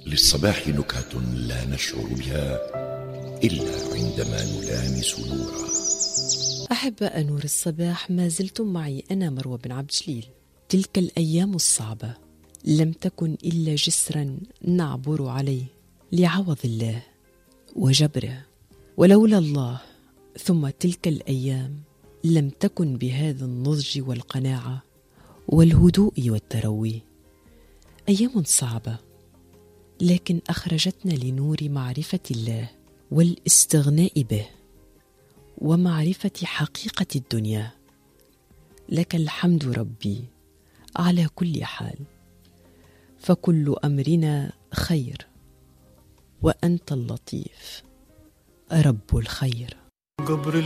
للصباح نكهة لا نشعر بها إلا عندما نلامس نورا. أحباء نور الصباح، ما زلتم معي أنا مروى بن عبد الجليل. تلك الأيام الصعبة لم تكن إلا جسرا نعبر عليه لعوض الله وجبره، ولولا الله ثم تلك الأيام لم تكن بهذا النضج والقناعة والهدوء والتروي. أيام صعبة لكن أخرجتنا لنور معرفة الله والاستغناء به ومعرفة حقيقة الدنيا. لك الحمد ربي على كل حال، فكل أمرنا خير، وأنت اللطيف رب الخير.